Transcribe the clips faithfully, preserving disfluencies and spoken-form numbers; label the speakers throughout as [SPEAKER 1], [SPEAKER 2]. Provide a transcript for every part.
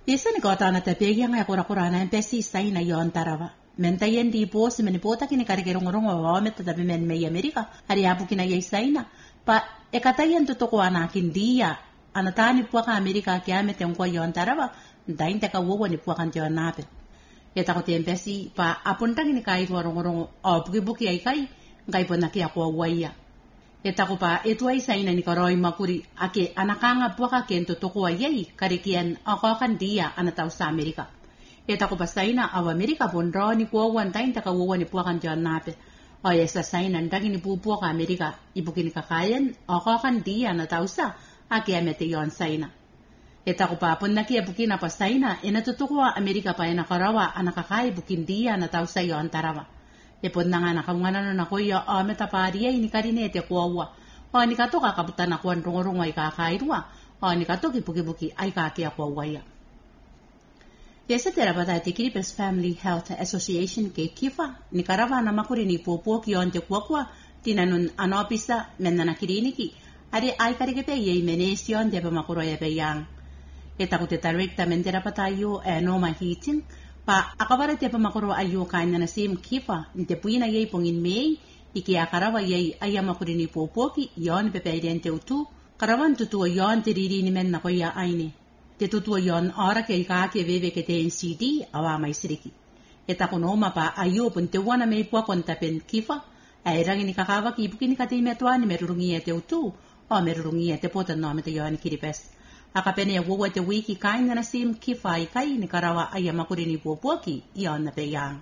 [SPEAKER 1] Isa ni kota na tapegi nga kura kura na empesi sai na yon tarawa. Menta yen di pos meni pota kini kare kerong rong wa meta tabi men me Amerika. Hari apu kina yai sai na. Pa ekata yen tuto ko anakin dia. Anatani puaka Amerika kia mete ngwa yon tarawa. Dain teka wowo ni puakan tiwa nape. Yata ko tempesi pa apunta kini kai ko rong rong o buki buki ai kai. Ngai pona kia ko waya. Yata ko pa etu ai sai na ni karoi makuri ake anakanga puaka kento toko ayai kare kian akakan dia anatau sa Amerika. Yata ko pa sai na aw Amerika pondro ni ko wan tain taka wowo ni puakan tiwa nape. O yesa sai na ndagi ni pupu ka Amerika ibukin kakayan akakan dia anatau sa ake amete yon sai na. Eta ko pa pun na kia bukin apa sai na ina tutukwa Amerika pa ina karawa anakakai bukin dia anatau sa yon tarawa. E pun na nga nakamungana na ko ya o meta paria ini karine te kuawa. O ni katoka kaputan na kuan rongorong ay kakairua. O ni katoki buki-buki ay kakia kuawa ya. Yesa tera bata te Kiribes Family Health Association ke kifa ni karawa na makuri ni popo ki on te kuakua tinanun anopisa menna na kiriniki. Ari ay karikepe yei menesyon te pa makuro ya pe yang. Eta ko te tarekta mentera patayo e no mahiting. Pa akabara te pamakuro ayo kaina na sim kifa nte puina yei pongin mei iki akarawa yei ayamakuri ni popoki yon pepe idente utu karawan tutua yon te riri ni men na koya aine te tutua yon ora ke ikake veve ke te N C D awa mai siriki eta kunoma pa ayo pun te wana mei pua konta pen kifa ai rangi ni kakawa ki bukini kate metua ni merurungi te utu o merurungi te pota no mete yon Kiribes. Akapene wowo te wiki kaina na sim kifa i kai ni karawa ayamakuri ni popoki iyon na peyang.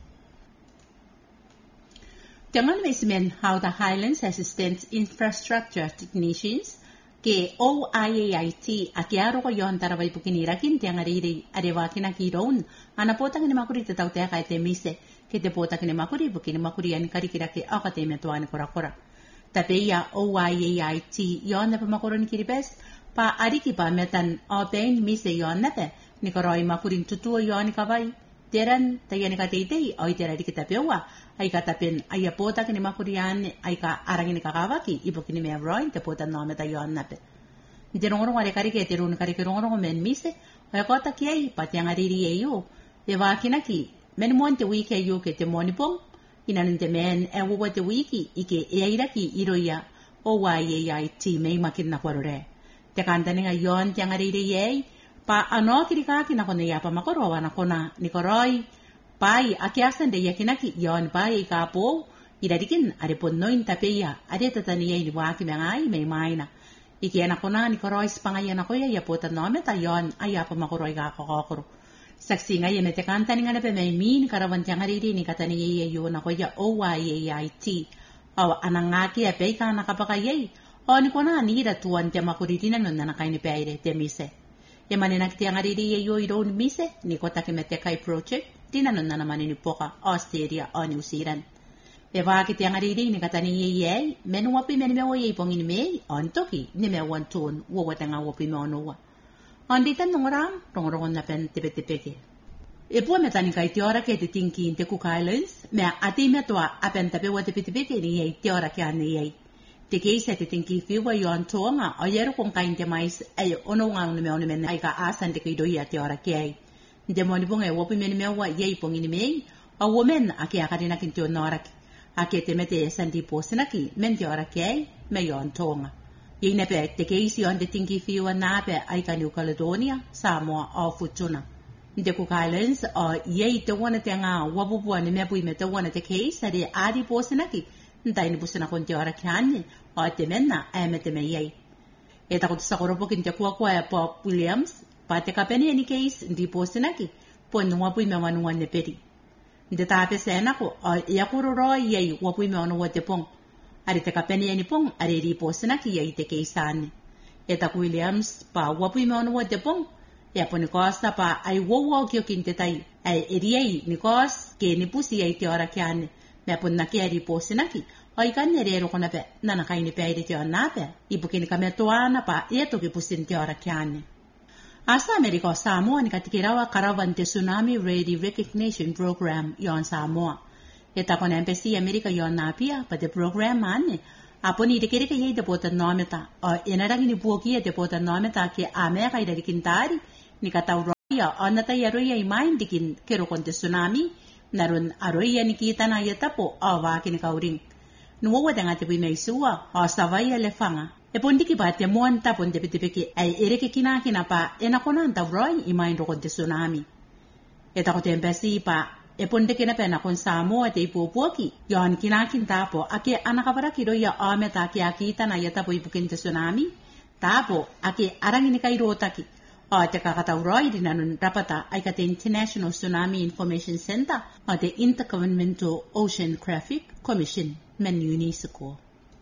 [SPEAKER 1] Tiangan Mesimen how the Highlands Assistance Infrastructure Technicians ke O I A I T akiaro ko yon taraway pukinirakin tiangariri arewa kinakiroon anapota kini makuri te tautea kay te mise ke te pota kini makuri bukini makuri yan karikiraki akate metuan kura-kura. Tapeya O I A I T yon na pamakuro ni Kiribes pa ariki pa metan open mise yon nape ni karoi makurin tutuo yon kawai teran tayani ka teitei oi terari kita pewa ai katapen ai apota kini makurian ai ka arangini kakawaki ibukini me roin te pota no meta yon nape ni rongoro ngare kari ke terun kari ke rongoro men mise ai kota kiai patiang ariri eyo e wakina ki men monte wiki yo ke te monipong inaninte men e wo te wiki ike e airaki iroya O I A I T me makin na kwarore te kanta nga yon tiang ariri yei pa ano kirikaki na kone ya pa makorowa na kona ni koroi pai akiasan de yakinaki yon pai kapo idadikin aripon noin tapeya ade tatani yei ni waki mengai me maina iki na kona ni koroi spangaya na koya ya pota no meta yon aya pa makoroi ga kokoro saksi nga yene te kanta nga na pe me min karawan tiang ariri ni katani yei yo na koya O I A I T aw anangaki e pe ka na kapaka yei o ni kona ni da tuan te makuritina non na kaini peire te mise. E manena ki te angariri e yo iro ni mise ni kota ki mete kai project tina non na mani ni poka Australia o New Zealand. E wa ki te angariri ni katani ye ye menu wapi meni me o ye pongini me on toki ni me wan tuon wo watanga wapi me onoa. On ditan nongoram rongorongon na pen tepe tepeke. E po metani kai te ora ke te tinki in te Cook Islands me ati me toa apen tepe wa tepe tepeke ni ye te ora ke ane ye. Te keisa te tinki fiwa yon tonga o yero kong kain te mais ay ono nga unu me onu men ay ka asan te kidoya te ora kiai. Nde moni bunga e wopi meni mewa yei pongini mei o women aki akarina kinti o noraki. Aki te mete e sandi posinaki men te ora kiai me yon tonga. Yei nepe te keisi yon te tinki fiwa nape ay ka New Caledonia, Samoa o Futuna. Nde Cook Islands o yei te wana te nga wabubua ni mepui me te wana te keisa de adi posinaki ntai ni busina kon te ora kiane o te mena e me te me yei. E tako te sakoropo kin te kuakua e Pop Williams pa te kapene ni case ndi posinaki po ni wapui me wanu wane peri. Nde tape senako o iakuro roi yei wapui me wanu wate pong. Ari te kapene ni pong ari ri posinaki yei te case ane. E tako Williams pa wapui me wanu wate pong e po ni kosta pa ai wowo kio kin te tai ai iriei ni kos ke ni pusi yei te ora kiane. Me pun na kia riposinaki o ikan ne rero kona pe na na kaini pe aire te o nape ibukini ka metoana pa ieto ki pusin te ora kiane. Asa Amerika o Samoa ni katikirawa karawan te Tsunami Ready Recognition Program yon Samoa. E tako na empesi Amerika yon napia pa te program ane apo ni dekere ke yei te pota nometa o inarang ni buoki te pota nometa ke Amerika idari kintari ni katau Ya, ona tayo aroy ay maindikin kero konti tsunami, naron aroy yan nikita na yatapo, awa kinikauring. Nuwawa nga tipi may suwa, o savay alefanga. E pondi ki ba te muanta ponde pitipiki ay ereke kinakina pa, e nakonanta roy imain ro konti tsunami. E tako tempesi pa, e ponde kinapena kon Samoa te ipupuaki, yon kinakin tapo, ake anakapara kiro ya ameta ki akita na yatapo ipukin te tsunami, tapo, ake arangini kairotaki. O te kakatauroy din nanon rapata ay kate International Tsunami Information Center o te Intergovernmental Oceanographic Commission men UNESCO.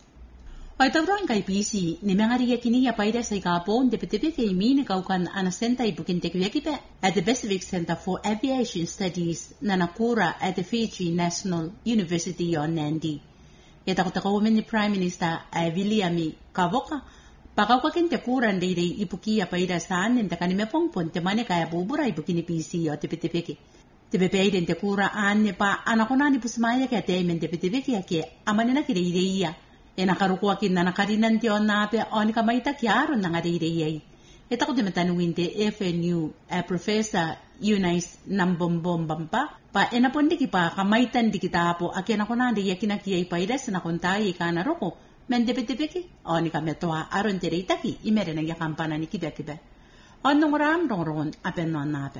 [SPEAKER 1] O itauroy kay P C ni mga riya kiniya paida sa ikapon te petipe kay mini kaukan ana senta ibukin te kwekipe at the Pacific Center for Aviation Studies na nakura at the Fiji National University yon Nandi. Ita ko takawamin ni Prime Minister ay William Kavoka Pakawakin te kuran day day ipukia paida saan nenta kanime pongpon te mane kaya bubura ibukini P C o te pitipiki. Te pepeiden te kura ane pa anakona ni pusmaya kaya te men te pitipiki ake amanina ki day day ya. E nakarukuakin na nakarinan te on nape o ni kamaita kiaron na nga day day ay. Ita ko te metanuin te F N U uh, Professor Eunice Nambombomba pa enapondi ki pa kamaitan di kita po ake nakona day ya kinakiyay paida sa nakontayi ka na roko. Men de petepeki, o ni kami toa aron te reitaki, imere na yakampana ni kibe-kibe. O nung ram rong ron apen non nape.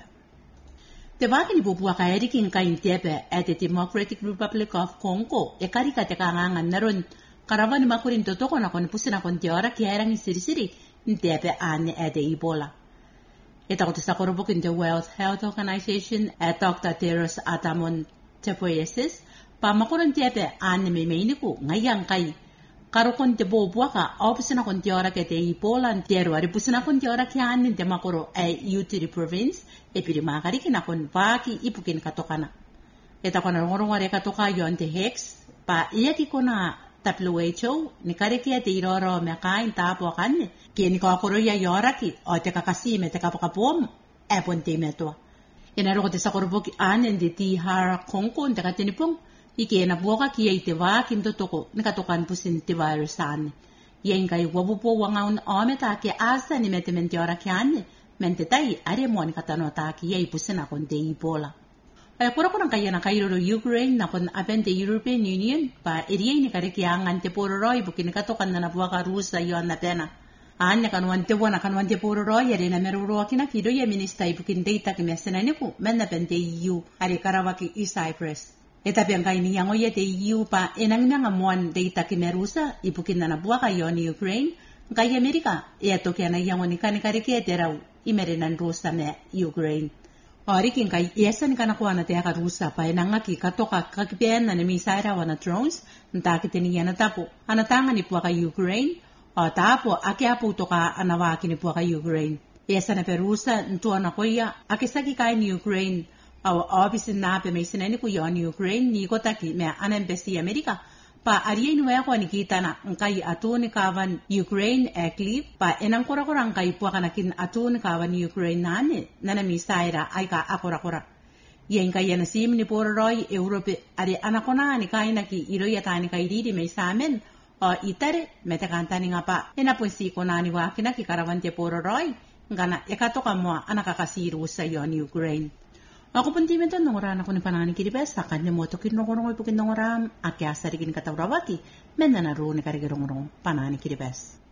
[SPEAKER 1] Te waki ni bubua ka erikin ka intepe at the Democratic Republic of Congo, e karika te kangangan na ron, karawan ni makurin totoko na kon pusin akong teora kaya erang isirisiri, intepe ane ede Ebola. Ita ko te sa kurubukin the World Health Organization at Doctor Tedros Adhanom Ghebreyesus, pa makurin tepe ane may mainiku, ngayang kay, Karukon te bobua ka, opusina kon te ora ke te Ebola ntero, ari pusina kon te ora ke anin te makoro ay Utiri Province, e piri makari kina kon vaki ipukin katokana. Eta kona ngorong are katoka yon te Hex, pa iya ki kona W H O, ni kare kia te iroro me kain tapo kanne, kia ni kakoro ya yoraki, o te kakasime te kapakapom, e pon te metoa. Ina roko te sakoroboki anin te ti hara kongkon te katinipong, Ike na buka kia i te wā kim totoko ni katokan pusin te virus ane. Ien kai wabupo wangaun ome ta ke asa ni mete mente ora ki ane, mente tai are mo ni katano ta ki i pusin akon te Ebola. Ay kura kurang kaya na kairoro Ukraine na kon apen te European Union pa iriay ni kare ki angan te pororoi bukin katokan na nabuka Rusa yon na pena. Anya kanuan te wana kanuan te pororoi are na meruro akina kido ya minista ibukin data ki mesena niku men na pen te E U are karawaki i Cyprus. Eta piang kai ni yango ye te E U pa enang nga muan data ki merusa ipukin na nabuwa kayo ni Ukraine kai Amerika e ato kya na yango ni kanikari ki eteraw imerenan Rusa me Ukraine. Orikin kai yesan kana kuwa na te aka Rusa pa enang ki katoka kakipian na nemisaira wana drones ntakite ni yana tapo anatanga ni puwa ka Ukraine o tapo ake apo utoka anawaki ni puwa ka Ukraine. Yesan na perusa ntuwa na koya akisaki kai ni Ukraine Awa obisin na pe may sinani ko yon Ukraine ni ko taki me anembesi Amerika pa ariay nuwa ko ni kita na ngkay ato ni kawan Ukraine ekliv pa enang kura kura ngkay po kanakin ato ni kawan Ukraine nane na namisaira ay ka akura kura. Yan kaya na sim ni pororoy Europe ari anakona ni kaya na ki iroy atani kay didi may samen o itare metakanta ni nga pa enapunsi ko na ni wakina ki karawan te pororoy ngana ekato ka mo anakakasiru sa yon Ukraine. Ako punti mento nongoran ako ni panani kiribes sa kanya mo to kinongoron ko pukin nongoram akya sarigin katawrawaki men na naru ni karigirong panani kiribes.